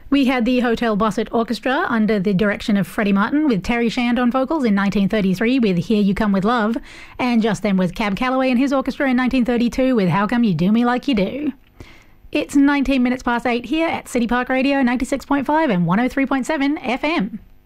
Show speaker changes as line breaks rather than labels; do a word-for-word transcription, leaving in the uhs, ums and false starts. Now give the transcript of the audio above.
We had the Hotel Bossett Orchestra under the direction of Freddie Martin with Terry Shand on vocals in nineteen thirty-three with Here You Come With Love, and just then was Cab Calloway and his orchestra in nineteen thirty-two with How Come You Do Me Like You Do. It's nineteen minutes past eight here at City Park Radio ninety-six point five and one oh three point seven F M.